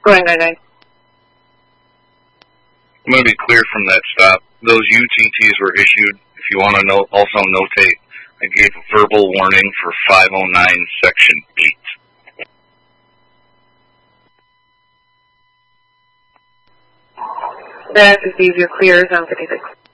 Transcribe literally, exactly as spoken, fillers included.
Go ahead, nine nine. I'm going to be clear from that stop. Those U T Ts were issued. If you want to know, also notate, I gave a verbal warning for five oh nine Section eight. That is you're clear, zone fifty-six.